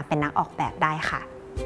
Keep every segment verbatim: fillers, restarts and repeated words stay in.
เป็นนักออกแบบได้ค่ะ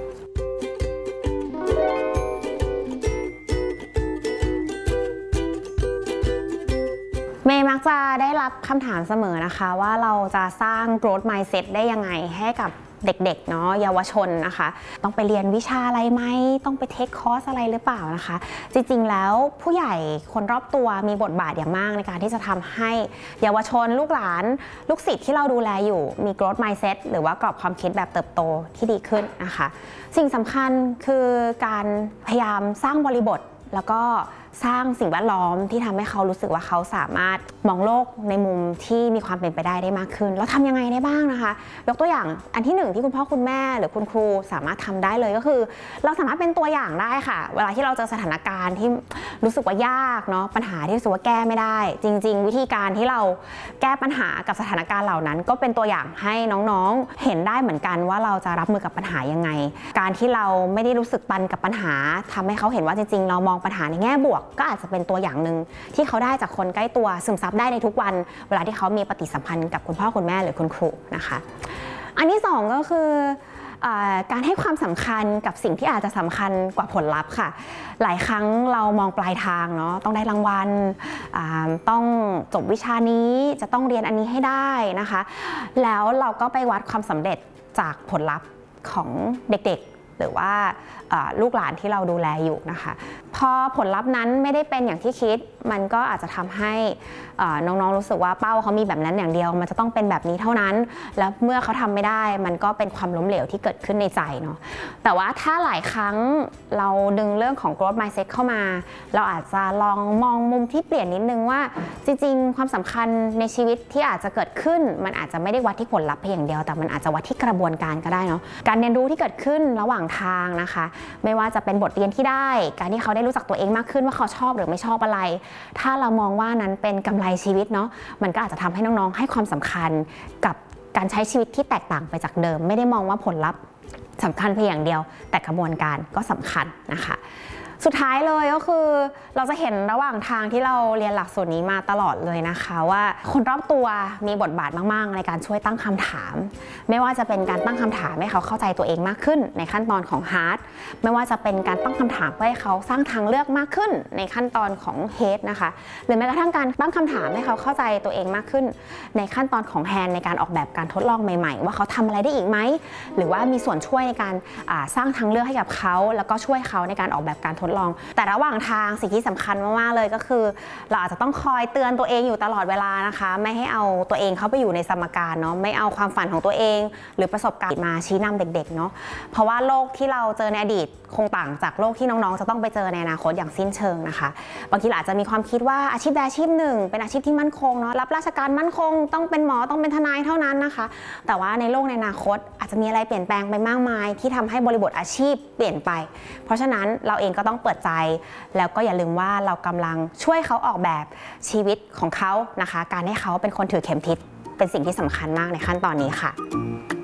เมย์มักจะได้รับคำถามเสมอนะคะว่าเราจะสร้าง growth mindset ได้ยังไงให้กับเด็กๆเนาะเยาวชนนะคะต้องไปเรียนวิชาอะไรไหมต้องไปเทคคอร์สอะไรหรือเปล่านะคะจริงๆแล้วผู้ใหญ่คนรอบตัวมีบทบาทอย่างมากในการที่จะทำให้เยาวชนลูกหลานลูกศิษย์ที่เราดูแลอยู่มี growth mindset หรือว่ากรอบความคิดแบบเติบโตที่ดีขึ้นนะคะสิ่งสำคัญคือการพยายามสร้างบริบทแล้วก็สร้างสิ่งแวดล้อมที่ทำให้เขารู้สึกว่าเขาสามารถมองโลกในมุมที่มีความเป็นไปได้ได้มากขึ้นแล้วทำยังไงได้บ้างนะคะยกตัวอย่างอันที่หนึ่งที่คุณพ่อคุณแม่หรือคุณครูสามารถทำได้เลยก็คือเราสามารถเป็นตัวอย่างได้ค่ะเวลาที่เราเจอสถานการณ์ที่รู้สึกว่ายากเนาะปัญหาที่รู้สึกว่าแก้ไม่ได้จริงๆวิธีการที่เราแก้ปัญหากับสถานการณ์เหล่านั้นก็เป็นตัวอย่างให้น้องๆเห็นได้เหมือนกันว่าเราจะรับมือกับปัญหายังไงการที่เราไม่ได้รู้สึกตันกับปัญหาทำให้เขาเห็นว่าจริงๆเรามองปัญหาในแง่บวกก็อาจจะเป็นตัวอย่างหนึ่งที่เขาได้จากคนใกล้ตัวซึมซับได้ในทุกวันเวลาที่เขามีปฏิสัมพันธ์กับคุณพ่อคุณแม่หรือคุณครูนะคะอันที่สองก็คือการให้ความสำคัญกับสิ่งที่อาจจะสำคัญกว่าผลลัพธ์ค่ะหลายครั้งเรามองปลายทางเนาะต้องได้รางวัลต้องจบวิชานี้จะต้องเรียนอันนี้ให้ได้นะคะแล้วเราก็ไปวัดความสำเร็จจากผลลัพธ์ของเด็กๆหรือว่าลูกหลานที่เราดูแลอยู่นะคะพอผลลัพธ์นั้นไม่ได้เป็นอย่างที่คิดมันก็อาจจะทำให้น้องๆรู้สึกว่าเป้าเขามีแบบนั้นอย่างเดียวมันจะต้องเป็นแบบนี้เท่านั้นแล้วเมื่อเขาทำไม่ได้มันก็เป็นความล้มเหลวที่เกิดขึ้นในใจเนาะแต่ว่าถ้าหลายครั้งเราดึงเรื่องของ growth mindset เข้ามาเราอาจจะลองมองมุมที่เปลี่ยนนิดนึงว่าจริงๆความสำคัญในชีวิตที่อาจจะเกิดขึ้นมันอาจจะไม่ได้วัดที่ผลลัพธ์เพียงอย่างเดียวแต่มันอาจจะวัดที่กระบวนการก็ได้เนาะการเรียนรู้ที่เกิดขึ้นระหว่างทางนะคะไม่ว่าจะเป็นบทเรียนที่ได้การที่เขาได้รู้จักตัวเองมากขึ้นว่าเขาชอบหรือไม่ชอบอะไรถ้าเรามองว่านั้นเป็นกำไรชีวิตเนาะมันก็อาจจะทำให้น้องๆให้ความสำคัญกับการใช้ชีวิตที่แตกต่างไปจากเดิมไม่ได้มองว่าผลลัพธ์สำคัญเพียงอย่างเดียวแต่กระบวนการก็สำคัญนะคะสุดท้ายเลยก็คือเราจะเห็นระหว่างทางที่เราเรียนหลักสูตรนี้มาตลอดเลยนะคะว่าคนรอบตัวมีบทบาทมากๆในการช่วยตั้งคำถามไม่ว่าจะเป็นการตั้งคำถามให้เขาเข้าใจตัวเองมากขึ้นในขั้นตอนของ Hard ไม่ว่าจะเป็นการตั้งคำถามเพื่อให้เขาสร้างทางเลือกมากขึ้นในขั้นตอนของ Head นะคะหรือแม้กระทั่งการตั้งคำถามให้เขาเข้าใจตัวเองมากขึ้นในขั้นตอนของ Hand ในการออกแบบการทดลองใหม่ๆว่าเขาทำอะไรได้อีกไหมหรือว่ามีส่วนช่วยในการสร้างทางเลือกให้กับเขาแล้วก็ช่วยเขาในการออกแบบการทดลองแต่ระหว่างทางสิ่งที่สำคัญมากๆเลยก็คือเราอาจจะต้องคอยเตือนตัวเองอยู่ตลอดเวลานะคะไม่ให้เอาตัวเองเข้าไปอยู่ในสมการเนาะไม่เอาความฝันของตัวเองหรือประสบการณ์มาชี้นำเด็กๆเนาะเพราะว่าโลกที่เราเจอในอดีตคงต่างจากโลกที่น้องๆจะต้องไปเจอในอนาคตอย่างสิ้นเชิงนะคะบางทีอาจจะมีความคิดว่าอาชีพใดอาชีพหนึ่งเป็นอาชีพที่มั่นคงเนาะรับราชการมั่นคงต้องเป็นหมอต้องเป็นทนายเท่านั้นนะคะแต่ว่าในโลกในอนาคตอาจจะมีอะไรเปลี่ยนแปลงไปมากมายที่ทำให้บริบทอาชีพเปลี่ยนไปเพราะฉะนั้นเราเองก็ต้องเปิดใจแล้วก็อย่าลืมว่าเรากำลังช่วยเขาออกแบบชีวิตของเขานะคะการให้เขาเป็นคนถือเข็มทิศเป็นสิ่งที่สำคัญมากในขั้นตอนนี้ค่ะ